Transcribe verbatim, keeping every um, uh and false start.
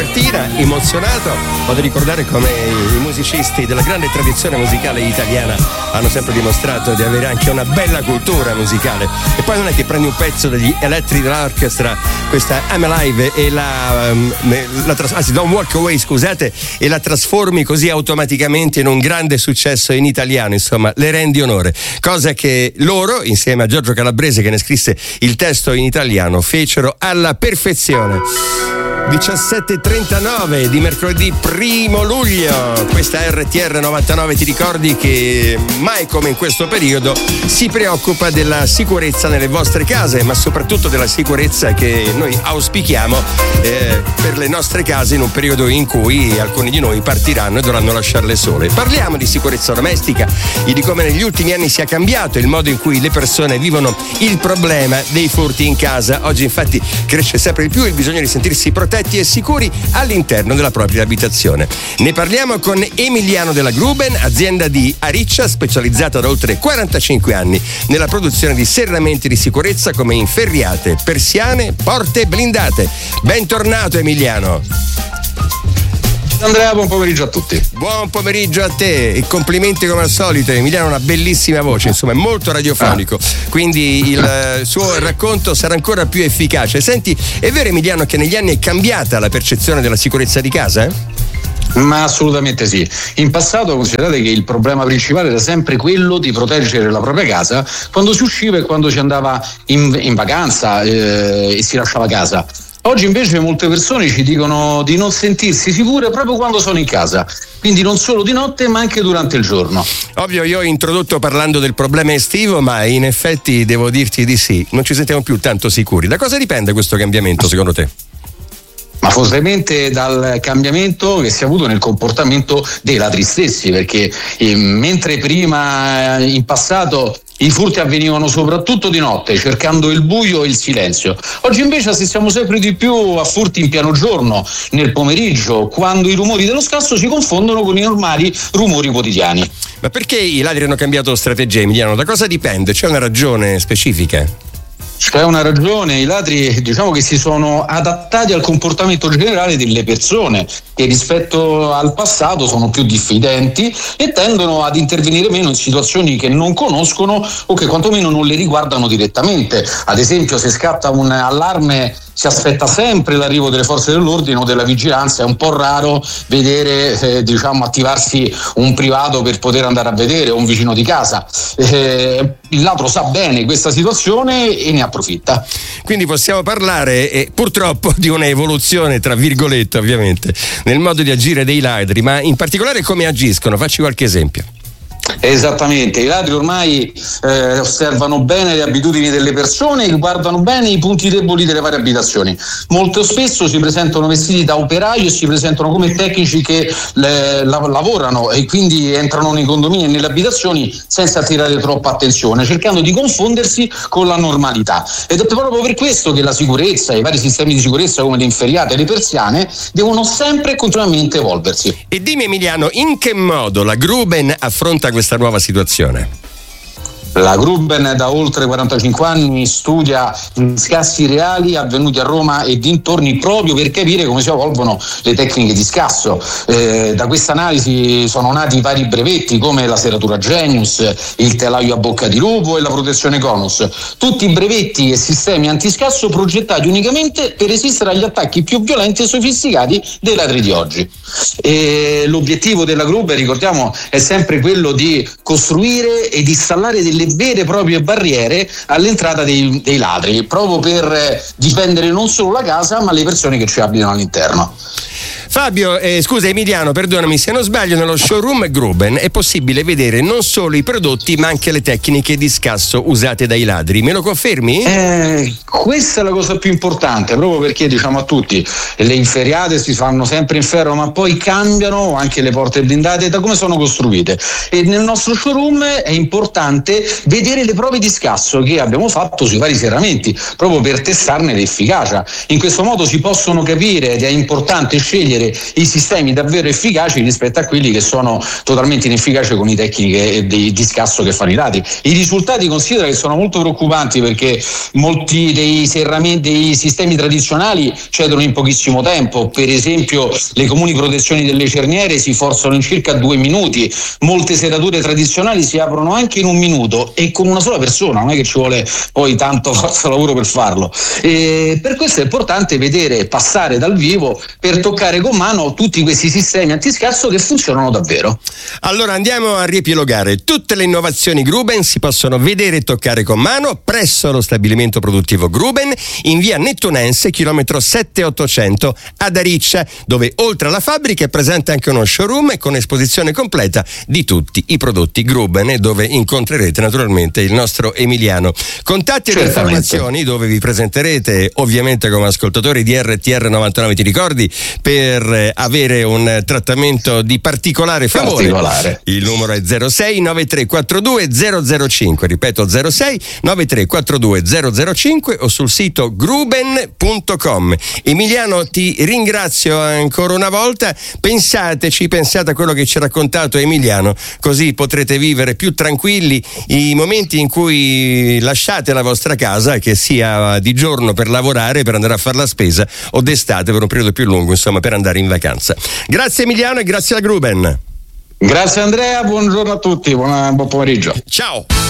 copertina, emozionato. Vado a ricordare come i musicisti della grande tradizione musicale italiana hanno sempre dimostrato di avere anche una bella cultura musicale. E poi non è che prendi un pezzo degli Electric Orchestra, questa I'm Alive, e la, la anzi Don't Walk Away, scusate, e la trasformi così automaticamente in un grande successo in italiano. Insomma, le rendi onore, cosa che loro, insieme a Giorgio Calabrese che ne scrisse il testo in italiano, fecero alla perfezione. diciassette e trentanove di mercoledì primo luglio, questa R T R novantanove ti ricordi che mai come in questo periodo si preoccupa della sicurezza nelle vostre case, ma soprattutto della sicurezza che noi auspichiamo eh, per le nostre case in un periodo in cui alcuni di noi partiranno e dovranno lasciarle sole. Parliamo di sicurezza domestica e di come negli ultimi anni sia cambiato il modo in cui le persone vivono il problema dei furti in casa. Oggi infatti cresce sempre di più il bisogno di sentirsi protetti e sicuri all'interno della propria abitazione. Ne parliamo con Emiliano della Gruben, azienda di Ariccia specializzata da oltre quarantacinque anni nella produzione di serramenti di sicurezza come inferriate, persiane, porte blindate. Bentornato Emiliano. Andrea, buon pomeriggio a tutti. Buon pomeriggio a te e complimenti come al solito. Emiliano ha una bellissima voce, insomma è molto radiofonico, ah. quindi il suo racconto sarà ancora più efficace. Senti, è vero Emiliano che negli anni è cambiata la percezione della sicurezza di casa? Eh? Ma assolutamente sì. In passato considerate che il problema principale era sempre quello di proteggere la propria casa quando si usciva e quando si andava in, in vacanza eh, e si lasciava casa. Oggi invece molte persone ci dicono di non sentirsi sicure proprio quando sono in casa, quindi non solo di notte ma anche durante il giorno. Ovvio, io ho introdotto parlando del problema estivo, ma in effetti devo dirti di sì, non ci sentiamo più tanto sicuri. Da cosa dipende questo cambiamento secondo te? Ma fortemente dal cambiamento che si è avuto nel comportamento dei ladri stessi, perché eh, mentre prima eh, in passato i furti avvenivano soprattutto di notte, cercando il buio e il silenzio. Oggi invece assistiamo sempre di più a furti in pieno giorno, nel pomeriggio, quando i rumori dello scasso si confondono con i normali rumori quotidiani. Ma perché i ladri hanno cambiato strategia, Emiliano? Da cosa dipende? C'è una ragione specifica? C'è una ragione, i ladri diciamo che si sono adattati al comportamento generale delle persone che rispetto al passato sono più diffidenti e tendono ad intervenire meno in situazioni che non conoscono o che quantomeno non le riguardano direttamente. Ad esempio, se scatta un allarme si aspetta sempre l'arrivo delle forze dell'ordine o della vigilanza, è un po' raro vedere eh, diciamo attivarsi un privato per poter andare a vedere, o un vicino di casa. Eh, il ladro sa bene questa situazione e ne approfitta. Quindi possiamo parlare eh, purtroppo di una evoluzione, tra virgolette ovviamente, nel modo di agire dei ladri, ma in particolare come agiscono? Facci qualche esempio. Esattamente, i ladri ormai eh, osservano bene le abitudini delle persone e guardano bene i punti deboli delle varie abitazioni. Molto spesso si presentano vestiti da operaio e si presentano come tecnici che le, la, lavorano e quindi entrano nei condomini e nelle abitazioni senza attirare troppa attenzione, cercando di confondersi con la normalità. Ed è proprio per questo che la sicurezza, i vari sistemi di sicurezza come le inferriate e le persiane devono sempre e continuamente evolversi. E dimmi Emiliano, in che modo la Gruben affronta questa nuova situazione? La Gruben da oltre quarantacinque anni studia scassi reali avvenuti a Roma e dintorni proprio per capire come si evolvono le tecniche di scasso. Eh, da questa analisi sono nati vari brevetti come la serratura Genius, il telaio a bocca di lupo e la protezione Conus. Tutti brevetti e sistemi antiscasso progettati unicamente per resistere agli attacchi più violenti e sofisticati dei ladri di oggi. E l'obiettivo della Gruben, ricordiamo, è sempre quello di costruire ed installare delle vere e proprie barriere all'entrata dei, dei ladri, proprio per eh, difendere non solo la casa ma le persone che ci abitano all'interno. Fabio, eh, scusa Emiliano, perdonami, se non sbaglio nello showroom Gruben è possibile vedere non solo i prodotti ma anche le tecniche di scasso usate dai ladri, me lo confermi? Eh, questa è la cosa più importante, proprio perché diciamo a tutti le inferriate si fanno sempre in ferro ma poi cambiano anche le porte blindate da come sono costruite, e nel nostro showroom è importante vedere le prove di scasso che abbiamo fatto sui vari serramenti proprio per testarne l'efficacia. In questo modo si possono capire, ed è importante scegliere scegliere i sistemi davvero efficaci rispetto a quelli che sono totalmente inefficaci con le tecniche di, di scasso che fanno i dati. I risultati, considera che sono molto preoccupanti, perché molti dei serramenti, dei sistemi tradizionali cedono in pochissimo tempo. Per esempio le comuni protezioni delle cerniere si forzano in circa due minuti, molte serrature tradizionali si aprono anche in un minuto e con una sola persona, non è che ci vuole poi tanto forza lavoro per farlo. E per questo è importante vedere passare dal vivo per toccare con mano tutti questi sistemi antiscasso che funzionano davvero. Allora andiamo a riepilogare. Tutte le innovazioni Gruben si possono vedere e toccare con mano presso lo stabilimento produttivo Gruben in via Nettunense, chilometro sette ottocento ad Ariccia, dove oltre alla fabbrica è presente anche uno showroom con esposizione completa di tutti i prodotti Gruben, e dove incontrerete naturalmente il nostro Emiliano. Contatti e informazioni, dove vi presenterete ovviamente come ascoltatori di R T R novantanove, ti ricordi, per avere un trattamento di particolare favore. Particolare. Il numero è zero sei nove tre quattro due zero zero cinque, ripeto zero sei nove tre quattro due zero zero cinque, o sul sito gruben punto com. Emiliano, ti ringrazio ancora una volta. Pensateci, pensate a quello che ci ha raccontato Emiliano, così potrete vivere più tranquilli i momenti in cui lasciate la vostra casa, che sia di giorno per lavorare, per andare a fare la spesa, o d'estate per un periodo più lungo, insomma, per andare in vacanza. Grazie Emiliano e grazie alla Gruben. Grazie Andrea, buongiorno a tutti, buon, buon pomeriggio. Ciao.